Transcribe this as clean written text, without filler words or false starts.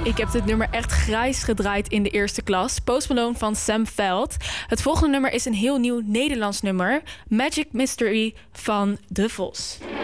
Ik heb dit nummer echt grijs gedraaid in de eerste klas. Post Malone van Sam Veld. Het volgende nummer is een heel nieuw Nederlands nummer. Magic Mystery van De Vos.